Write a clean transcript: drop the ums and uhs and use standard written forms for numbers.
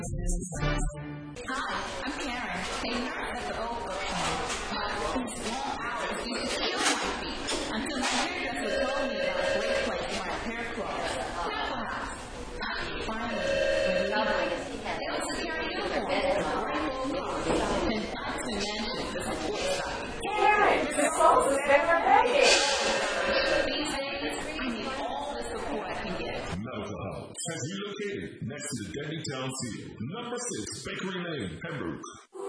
Hi, I'm Karen, a nurse at the old folks home. My work's long hours used to kill my feet until my hairdresser told me about a great place for my hair clothes. Temple House. Finally, when you it was a very uniform, rainbow colors, and Johnson Mansion, the support site. Karen, you're supposed to spend her day. These days, I need all the support I can get. Medical House has relocated next to the Denny Town Field. Number 6 Bakery Lane, Pembroke.